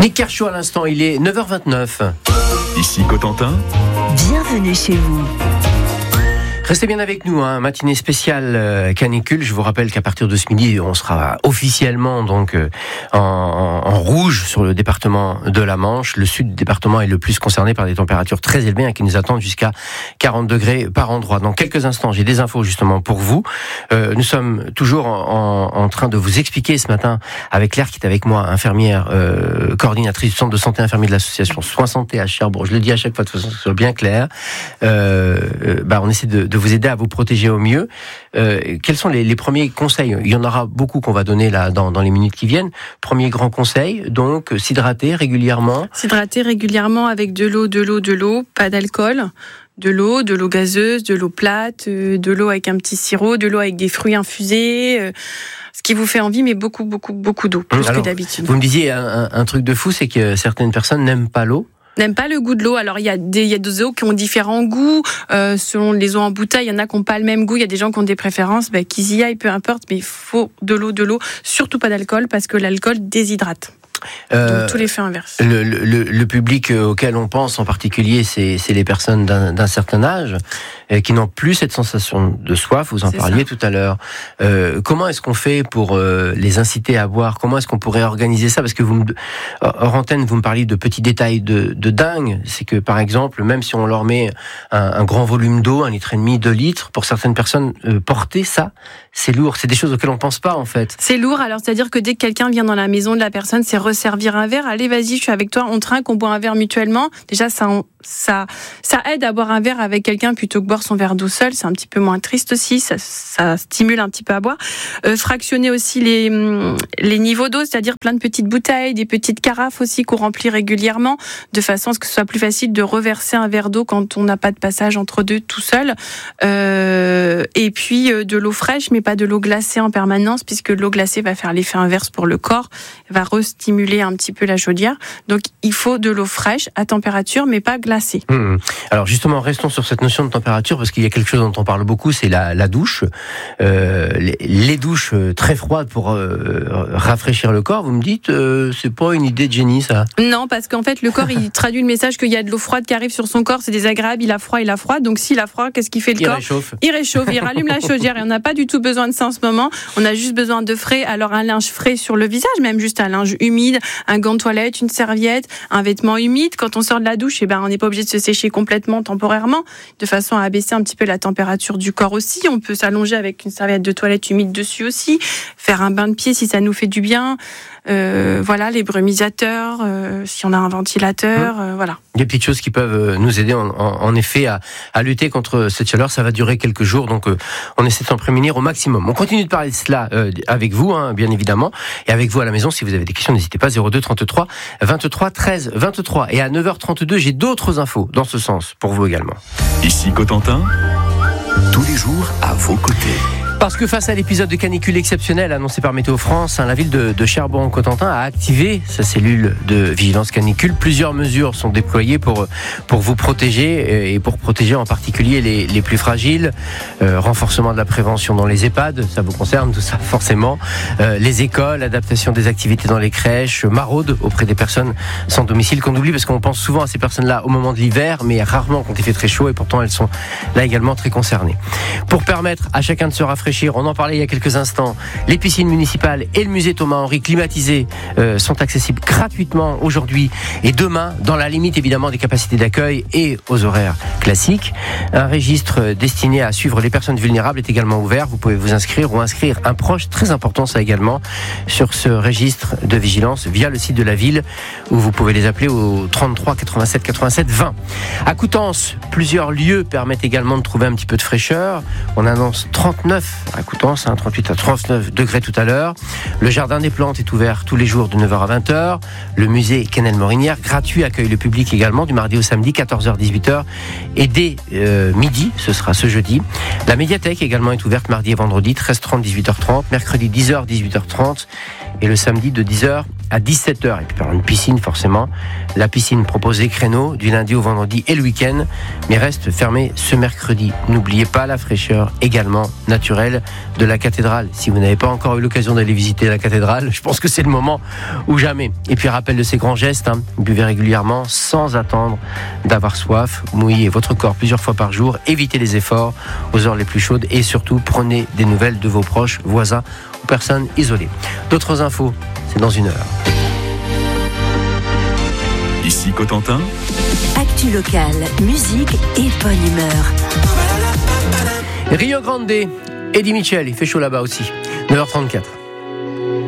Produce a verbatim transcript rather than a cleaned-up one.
Nick Kershaw à l'instant, il est neuf heures vingt-neuf. Ici Cotentin. Bienvenue chez vous. Restez bien avec nous, hein, matinée spéciale euh, canicule. Je vous rappelle qu'à partir de ce midi, on sera officiellement donc euh, en, en rouge sur le département de la Manche. Le sud du département est le plus concerné par des températures très élevées hein, qui nous attendent jusqu'à quarante degrés par endroit. Dans quelques instants, j'ai des infos justement pour vous. Euh, nous sommes toujours en, en, en train de vous expliquer ce matin avec Claire qui est avec moi, infirmière, euh, coordinatrice du centre de santé infirmier de l'association Soins Santé à Cherbourg. Je le dis à chaque fois de façon que ce soit bien clair. Euh, euh, bah, on essaie de de vous aider à vous protéger au mieux. Euh, quels sont les, les premiers conseils ? Il y en aura beaucoup qu'on va donner là dans, dans les minutes qui viennent. Premier grand conseil, donc s'hydrater régulièrement. S'hydrater régulièrement avec de l'eau, de l'eau, de l'eau, pas d'alcool. De l'eau, de l'eau gazeuse, de l'eau plate, de l'eau avec un petit sirop, de l'eau avec des fruits infusés. Euh, ce qui vous fait envie, mais beaucoup, beaucoup, beaucoup d'eau, plus Alors, que d'habitude. Vous me disiez un, un, un truc de fou, c'est que certaines personnes n'aiment pas l'eau. N'aiment pas le goût de l'eau. Alors il y a des il y a des eaux qui ont différents goûts euh, selon les eaux en bouteille. Il y en a qui n'ont pas le même goût. Il y a des gens qui ont des préférences. Ben, qu'ils y aillent, peu importe. Mais il faut de l'eau, de l'eau. Surtout pas d'alcool parce que l'alcool déshydrate. Euh, Donc tous les faits inverses. Le, le, le public auquel on pense en particulier, c'est, c'est les personnes d'un, d'un certain âge euh, qui n'ont plus cette sensation de soif. Vous en c'est parliez ça. Tout à l'heure. Euh, comment est-ce qu'on fait pour euh, les inciter à boire ? Comment est-ce qu'on pourrait organiser ça ? Parce que vous me, hors antenne, vous me parliez de petits détails de, de dingue. C'est que par exemple, même si on leur met un, un grand volume d'eau, un litre et demi, deux litres, pour certaines personnes, euh, porter ça, c'est lourd. C'est des choses auxquelles on pense pas en fait. C'est lourd. Alors c'est-à-dire que dès que quelqu'un vient dans la maison de la personne, c'est servir un verre, allez vas-y, je suis avec toi, on trinque, on boit un verre mutuellement. Déjà ça, ça, ça aide à boire un verre avec quelqu'un plutôt que boire son verre d'eau seul. C'est un petit peu moins triste aussi, ça, ça stimule un petit peu à boire. Euh, fractionner aussi les, les niveaux d'eau, c'est-à-dire plein de petites bouteilles, des petites carafes aussi qu'on remplit régulièrement, de façon à ce que ce soit plus facile de reverser un verre d'eau quand on n'a pas de passage entre deux tout seul. Euh, et puis euh, de l'eau fraîche, mais pas de l'eau glacée en permanence, puisque l'eau glacée va faire l'effet inverse pour le corps, va restimuler un petit peu la chaudière. Donc il faut de l'eau fraîche à température, mais pas glacée. Mmh. Alors justement, restons sur cette notion de température, parce qu'il y a quelque chose dont on parle beaucoup, c'est la, la douche. Euh, les, les douches très froides pour euh, rafraîchir le corps, vous me dites, euh, c'est pas une idée de génie ça ? Non, parce qu'en fait, le corps, il traduit le message qu'il y a de l'eau froide qui arrive sur son corps, c'est désagréable, il a froid, il a froid. Donc s'il a froid, qu'est-ce qu'il fait le il corps ? réchauffe. Il réchauffe, il rallume la chaudière, et on n'a pas du tout besoin de ça en ce moment. On a juste besoin de frais. Alors un linge frais sur le visage, même juste un linge humide, un gant de toilette, une serviette, un vêtement humide. Quand on sort de la douche, eh ben, on n'est pas obligé de se sécher complètement temporairement, de façon à abaisser un petit peu la température du corps aussi. On peut s'allonger avec une serviette de toilette humide dessus aussi, faire un bain de pied si ça nous fait du bien. Euh, voilà, les brumisateurs, euh, si on a un ventilateur, euh, voilà. Des petites choses qui peuvent nous aider en, en, en effet à, à lutter contre cette chaleur. Ça va durer quelques jours, donc euh, on essaie de s'en prémunir au maximum. On continue de parler de cela euh, avec vous, hein, bien évidemment, et avec vous à la maison. Si vous avez des questions, n'hésitez pas, zéro deux trente-trois vingt-trois treize vingt-trois. Et à neuf heures trente-deux, j'ai d'autres infos dans ce sens pour vous également. Ici Cotentin, tous les jours à vos côtés. Parce que face à l'épisode de canicule exceptionnel annoncé par Météo France, hein, la ville de, de Cherbourg-en-Cotentin a activé sa cellule de vigilance canicule. Plusieurs mesures sont déployées pour, pour vous protéger et pour protéger en particulier les, les plus fragiles. Euh, renforcement de la prévention dans les EHPAD, ça vous concerne tout ça forcément. Euh, les écoles, adaptation des activités dans les crèches, maraude auprès des personnes sans domicile qu'on oublie parce qu'on pense souvent à ces personnes-là au moment de l'hiver, mais rarement quand il fait très chaud et pourtant elles sont là également très concernées. Pour permettre à chacun de se rafraîchir, on en parlait il y a quelques instants, les piscines municipales et le musée Thomas-Henry climatisé euh, sont accessibles gratuitement aujourd'hui et demain, dans la limite évidemment des capacités d'accueil et aux horaires classiques. Un registre destiné à suivre les personnes vulnérables est également ouvert. Vous pouvez vous inscrire ou inscrire un proche, très important ça également, sur ce registre de vigilance via le site de la ville où vous pouvez les appeler au trente-trois quatre-vingt-sept quatre-vingt-sept vingt. À Coutances, plusieurs lieux permettent également de trouver un petit peu de fraîcheur. On annonce trente-neuf à Coutances, hein, trente-huit à trente-neuf degrés tout à l'heure. Le jardin des plantes est ouvert tous les jours de neuf heures à vingt heures. Le musée Quesnel-Morinière, gratuit, accueille le public également du mardi au samedi, quatorze heures dix-huit heures. Et dès euh, midi, ce sera ce jeudi. La médiathèque également est ouverte mardi et vendredi, treize heures trente, dix-huit heures trente. Mercredi, dix heures, dix-huit heures trente. Et le samedi de dix heures à dix-sept heures. Et puis par une piscine, forcément. La piscine propose des créneaux du lundi au vendredi et le week-end, mais reste fermée ce mercredi. N'oubliez pas la fraîcheur également naturelle de la cathédrale. Si vous n'avez pas encore eu l'occasion d'aller visiter la cathédrale, je pense que c'est le moment ou jamais. Et puis rappel de ces grands gestes, hein, buvez régulièrement sans attendre d'avoir soif, mouillez votre corps plusieurs fois par jour, évitez les efforts aux heures les plus chaudes et surtout prenez des nouvelles de vos proches, voisins ou personnes isolées. D'autres infos, c'est dans une heure. Ici Cotentin. Actu locale, musique et bonne humeur. Rio Grande, Eddie Mitchell, il fait chaud là-bas aussi. neuf heures trente-quatre.